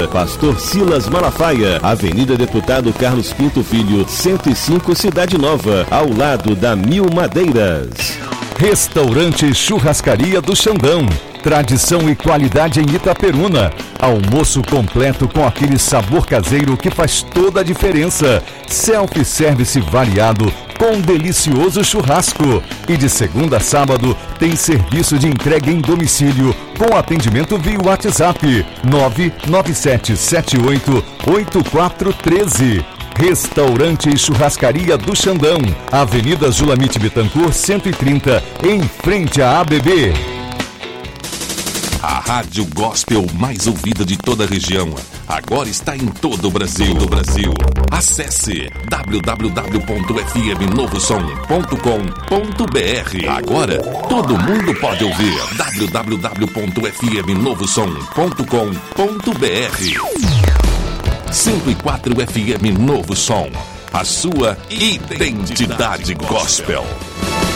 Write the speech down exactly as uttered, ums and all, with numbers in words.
Rua, Pastor Silas Malafaia, Avenida Deputado Carlos Pinto Filho, cento e cinco, Cidade Nova, ao lado da Mil Madeiras. Restaurante Churrascaria do Xandão. Tradição e qualidade em Itaperuna. Almoço completo com aquele sabor caseiro que faz toda a diferença. Self-service variado com um delicioso churrasco. E de segunda a sábado tem serviço de entrega em domicílio com atendimento via WhatsApp nove nove sete sete oito oito quatro um três. Restaurante e Churrascaria do Xandão. Avenida Zulamite Bittencourt cento e trinta, em frente à A B B. A rádio gospel mais ouvida de toda a região agora está em todo o Brasil. Do Brasil. Acesse w w w ponto f m novo som ponto com ponto b r. Agora todo mundo pode ouvir. w w w ponto f m novo som ponto com ponto b r. cento e quatro F M Novo Som, a sua identidade gospel.